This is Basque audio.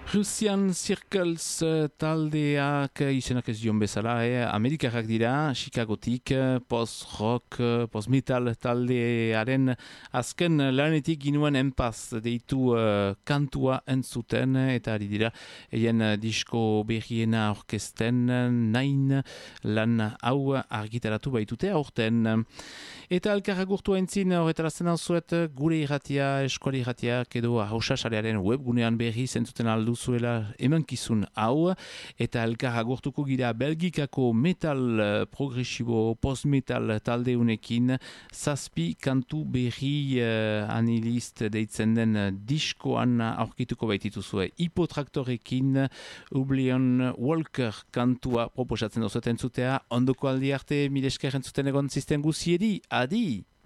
Russian Circles taldeak izenak ez dion bezala, Amerikarrak dira, Chicagotik, post-rock, post-metal taldearen azken lanetik ginuen enpaz deitu kantua entzuten, eta ari dira, eien disko berriena orkesten, nain lan hau argitaratu baitute aurten. Eta elkarra gurtu entzin horretarazten alzuet gure irratia, eskuali irratiak edo hausasarearen webgunean berri zentzuten aldu zuela emankizun hau, eta elkarra gurtuko gira Belgikako metal progresibo post-metal taldeunekin zazpi kantu berri anilist deitzen den diskoan aurkituko baitituzue Hipotraktorekin Oblivion Walker kantua proposatzen dozuet entzutea, ondoko aldi arte mil esker entzuten egon zisten guziedi, adi!